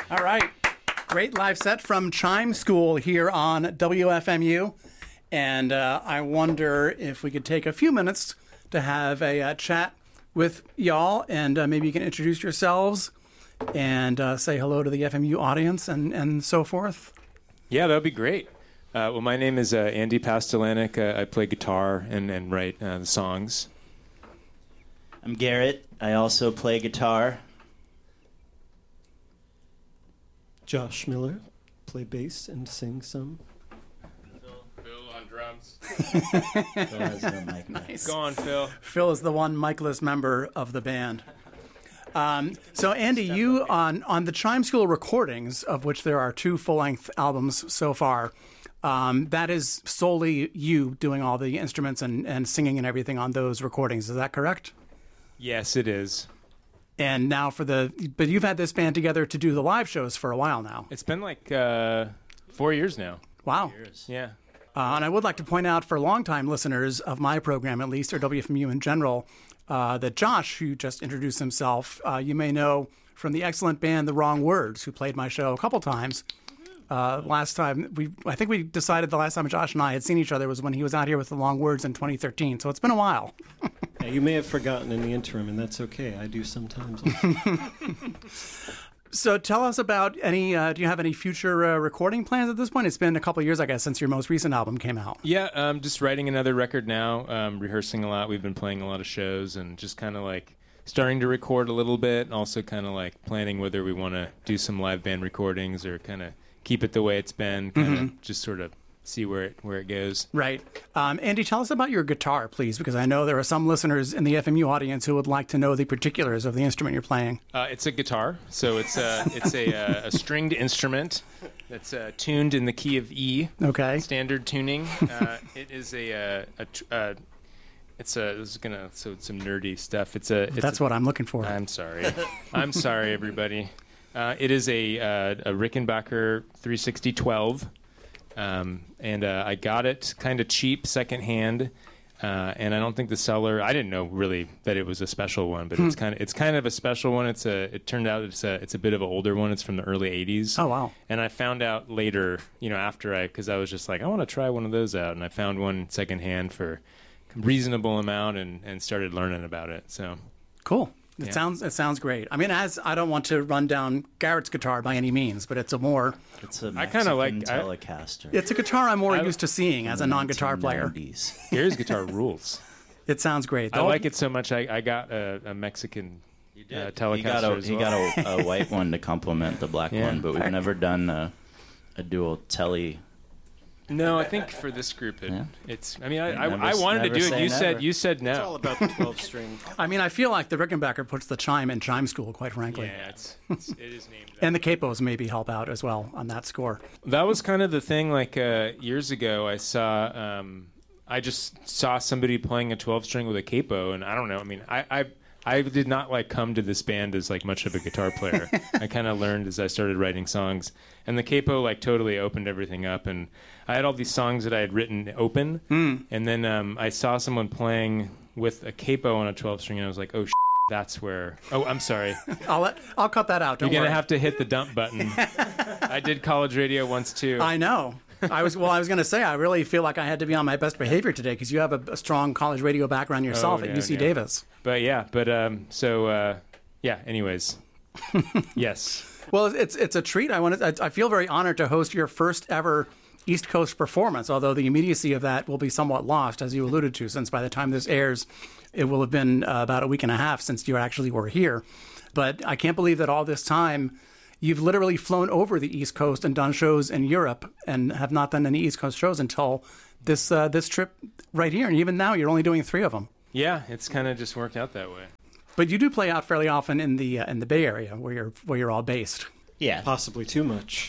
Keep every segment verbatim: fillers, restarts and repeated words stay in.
All right. Great live set from Chime School here on W F M U. And uh, I wonder if we could take a few minutes to have a uh, chat with y'all, and uh, maybe you can introduce yourselves and uh, say hello to the F M U audience and, and so forth. Yeah, that would be great. Uh, well, my name is uh, Andy Pastelanek. Uh, I play guitar and, and write uh, the songs. I'm Garrett. I also play guitar. Josh Miller, play bass and sing some. Phil on drums. Phil has no mic. Nice. Go on, Phil. Phil is the one mic-less member of the band. Um, so, Andy, you on, on the Chime School recordings, of which there are two full-length albums so far, um, that is solely you doing all the instruments and, and singing and everything on those recordings. Is that correct? Yes, it is. And now for the... But you've had this band together to do the live shows for a while now. It's been like uh, four years now. Wow. Years. Yeah. Uh, and I would like to point out for longtime listeners of my program, at least, or W F M U in general, uh, that Josh, who just introduced himself, uh, you may know from the excellent band The Wrong Words, who played my show a couple times. Uh, last time, we I think we decided the last time Josh and I had seen each other was when he was out here with The Wrong Words in twenty thirteen, so it's been a while. Yeah, you may have forgotten in the interim, and that's okay. I do sometimes. So tell us about any, uh, do you have any future uh, recording plans at this point? It's been a couple of years, I guess, since your most recent album came out. Yeah, um, just writing another record now, um, rehearsing a lot. We've been playing a lot of shows and just kind of like starting to record a little bit, and also kind of like planning whether we want to do some live band recordings or kind of keep it the way it's been, kind of mm-hmm. just sort of see where it where it goes. Right. Um, Andy, tell us about your guitar, please, because I know there are some listeners in the F M U audience who would like to know the particulars of the instrument you're playing. Uh, it's a guitar, so it's a it's a, a, a stringed instrument that's uh, tuned in the key of E. Okay. Standard tuning. Uh, it is a a, a, a it's a this is gonna so it's some nerdy stuff. It's a it's that's a, what I'm looking for. I'm sorry. I'm sorry, everybody. Uh, it is a uh, a Rickenbacker three sixty twelve. Um, and uh, I got it kind of cheap, secondhand, uh, and I don't think the seller. I didn't know really that it was a special one, but hmm. it's kind of it's kind of a special one. It's a. It turned out it's a it's a bit of an older one. It's from the early eighties. Oh wow! And I found out later, you know, after I because I was just like I want to try one of those out, and I found one secondhand for a reasonable amount, and, and started learning about it. So cool. It yeah. sounds it sounds great. I mean, as I don't want to run down Garrett's guitar by any means, but it's a more it's a I kind of like Telecaster. I, it's a guitar I'm more I, used to seeing as a non-guitar player. Gary's guitar rules. It sounds great. I like it so much. I, I got a, a Mexican uh, Telecaster. He got, a, as he well. got a, a white one to complement the black yeah. one, but we've never done a, a dual Tele. No, I think for this group, it, yeah. it's. I mean, I, I, never, I wanted to do it. You never. said you said no. It's all about the twelve string. I mean, I feel like the Rickenbacker puts the chime in Chime School, quite frankly. Yeah, it's, it's it is named. That. And the capos maybe help out as well on that score. That was kind of the thing. Like uh, years ago, I saw. Um, I just saw somebody playing a twelve string with a capo, and I don't know. I mean, I. I I did not like come to this band as like much of a guitar player. I kind of learned as I started writing songs, and the capo like totally opened everything up. And I had all these songs that I had written open, mm. and then um, I saw someone playing with a capo on a twelve string, and I was like, oh, shit, that's where. Oh, I'm sorry. I'll let, I'll cut that out. Don't You're gonna worry. have to hit the dump button. I did college radio once too. I know. I was well. I was going to say I really feel like I had to be on my best behavior today because you have a, a strong college radio background yourself oh, at yeah, U C yeah. Davis. But yeah, but um, so uh, yeah. Anyways, yes. Well, it's it's a treat. I want I, I feel very honored to host your first ever East Coast performance. Although the immediacy of that will be somewhat lost, as you alluded to, since by the time this airs, it will have been uh, about a week and a half since you actually were here. But I can't believe that all this time. You've literally flown over the East Coast and done shows in Europe and have not done any East Coast shows until this uh, this trip right here. And even now, you're only doing three of them. Yeah, it's kind of just worked out that way. But you do play out fairly often in the uh, in the Bay Area, where you're where you're all based. Yeah, possibly too much.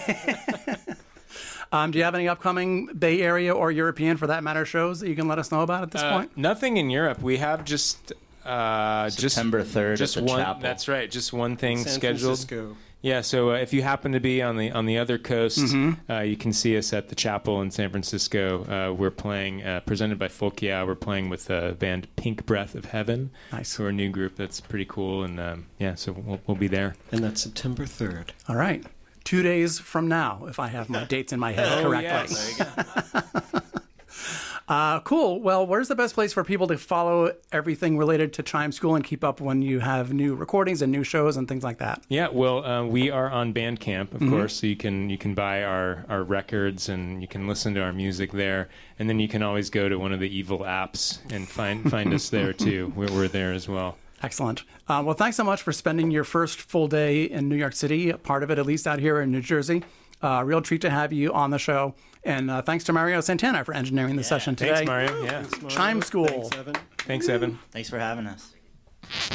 um, do you have any upcoming Bay Area or European, for that matter, shows that you can let us know about at this uh, point? Nothing in Europe. We have just. Uh, September third just at the one, Chapel. That's right. Just one thing San scheduled. Francisco. Yeah, so uh, if you happen to be on the on the other coast, mm-hmm. uh, you can see us at the Chapel in San Francisco. Uh, we're playing, uh, presented by Folkia. We're playing with the band Pink Breath of Heaven. Nice. Who are a new group that's pretty cool. And um, yeah, so we'll, we'll be there. And that's September third. All right. Two days from now, if I have my dates in my head oh, correctly. Yes. There you go. Uh, cool. Well, where's the best place for people to follow everything related to Chime School and keep up when you have new recordings and new shows and things like that? Yeah, well, uh, we are on Bandcamp, of Mhm. course, so you can you can buy our, our records and you can listen to our music there, and then you can always go to one of the evil apps and find find us there too. We're, we're there as well. Excellent. Uh, well, thanks so much for spending your first full day in New York City, part of it at least out here in New Jersey. Uh, real treat to have you on the show. And uh, thanks to Mario Santana for engineering the Yeah. session today. Thanks, Mario. Yeah. Thanks, Mario. Chime School. Thanks, Evan. Thanks, Evan. Thanks for having us.